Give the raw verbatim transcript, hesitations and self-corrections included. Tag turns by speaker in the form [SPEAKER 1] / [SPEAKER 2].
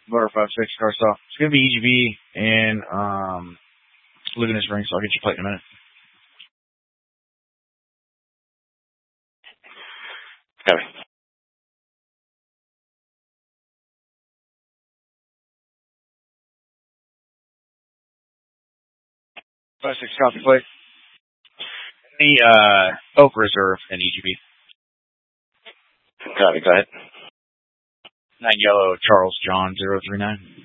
[SPEAKER 1] Bar five six car stop. It's gonna be E G B and um Laguna Springs, so I'll get your plate in a minute.
[SPEAKER 2] Copy.
[SPEAKER 1] Five six copy plate. The uh Oak Reserve and E G B.
[SPEAKER 2] Copy, go ahead.
[SPEAKER 1] Nine yellow Charles John zero three nine.